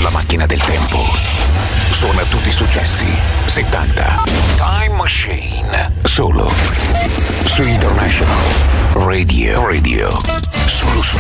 La macchina del tempo suona tutti i successi 70. Time Machine. Solo su International Radio. Solo su